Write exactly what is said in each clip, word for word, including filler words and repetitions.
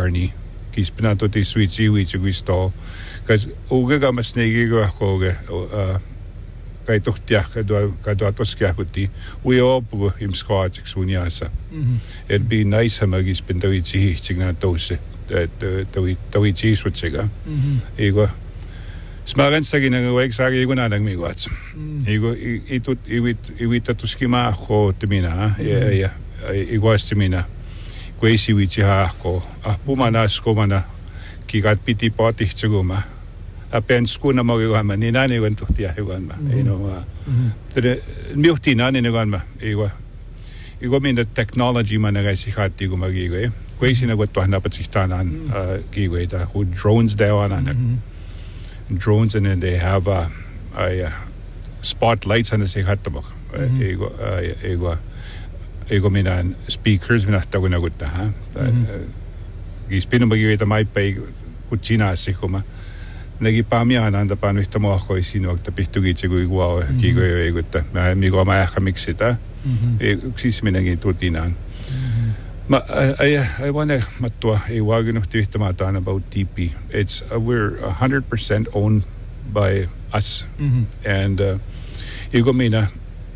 Barney kis pinato ti sweet seaweed sa gusto kas uga ka mas negigo ako ga kay tohtia kadwa kadwa toskia kuti we all pu im squad sunyasa it'd be nice hamagis pintawi chi chigna tose that tawi tawi chi switchiga ego smagan sa ginagawag sa ego na nang miwats ego ito iwit iwita tuskima ako timina ya ya igwas timina kwesi wichi ha ako ah pumana sko mana kigat piti pati chuguma apen sko na magwa ni nani wan tohtia hewan ma you know the milti nani negan ma ego ego min the technology man ga si khati gumagi go kwesi na gotwa na patsistanan giwe da who drones there on an drones and then they have uh, uh, spotlights on the sekhatamok ego ego ego minan speakers minahta guna gutta ha gispino magiwita mai pay kuchina sikoma nagipamya nanda pano itamo ako sino agtapihtugi chigo igwa kigo ego ta mi go ma khamixita e sis minangi tutinan ma I I want to matwa e wagin of tihtamatan about T P. It's uh, we're one hundred percent owned by us mm-hmm. and uh igomina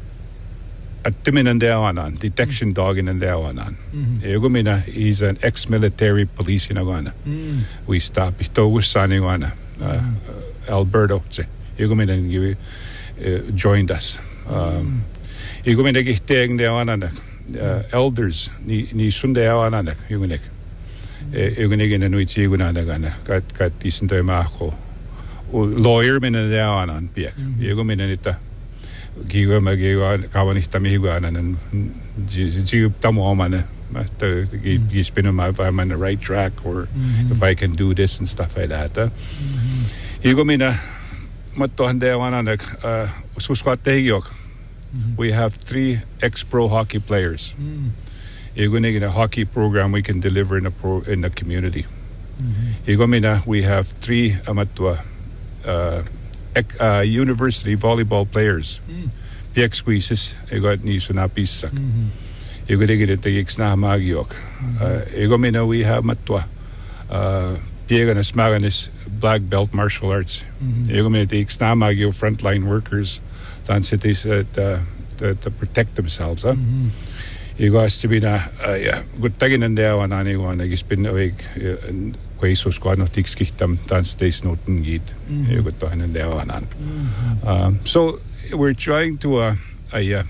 at timinandawanan detection dog in andawanan igomina he's an ex-military police in Agana mm. we stop ito usaniwana uh, Alberto igomina uh, joined us um igomina gihteng dawanan Uh, elders ni ni sundayawa nanak yugunek yugunek ina nuichi gunana gana kat kat isinta mako lawyer minadayawa nan piak yugo minanita gigo magigo kawanita mihigo nan ji tamo mana to gi spin my if I'm on the right track or mm-hmm. if I can do this and stuff like that yugo mina matto handayawa nanak suskwate yok. We have three ex-pro hockey players. Mm. You're going to get a hockey program we can deliver in a pro in the community. You're going to we have three amatua uh, ec, uh, university volleyball players. P X squeezes. You got ni sunapisak. You're going to get it the Ixna Magiok. You're going to we have matua Pieganas Maganis black belt martial arts. You're going to the Ixna Magio frontline workers. Dan cities uh, to, to, to protect themselves. Huh? Mm-hmm. You guys to be na good tagging and there one anyone I guess been awake and quay so squad not them dan stays not need you got to and there one um so we're trying to uh, uh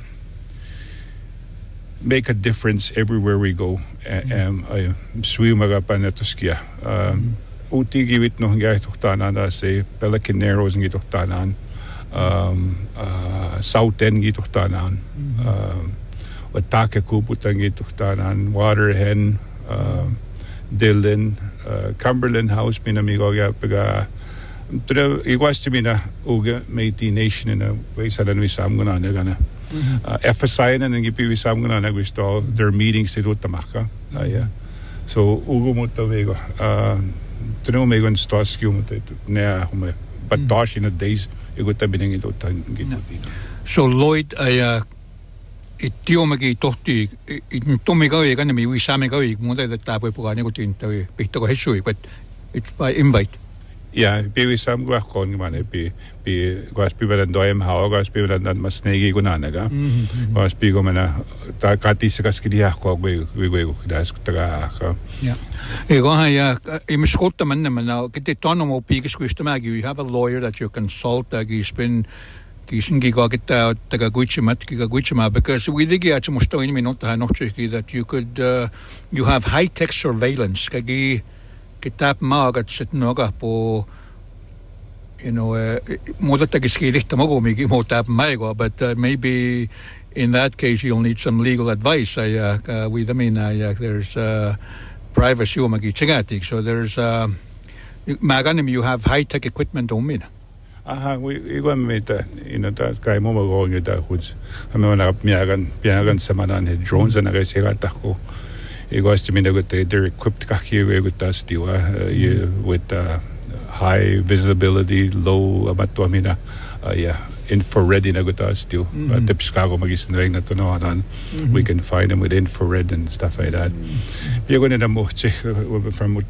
make a difference everywhere we go and I swim agapan to skia um uti givit no ngay tohtanan na say Pelican Narrows ng tohtanan um uh South End gitohtanan um Watake Kuputang gitohtanan Waterhen uh, Dillon uh, Cumberland House minamigo ya pega pero iwas timina uga Métis Nation na way sa lanwi samguna na gana F S I na nang ipiwi samguna na gusto their meetings dito tamaka aya so ugo mo tawego uh tuno may gon stoski mo to na hume but dash in the days so Lloyd ay itio magi tohti tomiga e ganami wi samiga wi muda da tapo pugani ko tintawi pito ko hesui but it's by invite yeah be sam go kon man be be gas people and doem how gas people and mas negi gunanaga gas pigo mana ta katis kaskidia ko we we we das taga yeah e go ha ya im skotta man na kete tono mo piges kustamagi you have a lawyer that you consult that you spend kisen giga geta taga guichimat giga guichima because we digi at mosto in minute ha noch that you could uh, you have high tech surveillance kagi kitap maagat sit noga po you know moda tagiskilihta magumigi mo tap maigo but uh, maybe in that case you'll need some legal advice I uh, uh, with I mean uh, there's uh, privacy umagi chigati so there's uh, maganim you have high tech equipment umina aha we igual meta you know that kai mo mago ngita huts amo na miagan piagan samanan he drones na ga sigata ko igual to me they're equipped kaki with us with uh, high visibility low amatwamina uh, yeah infrared in us too the Chicago magisin ring na to no we can find them with infrared and stuff like that you're going to from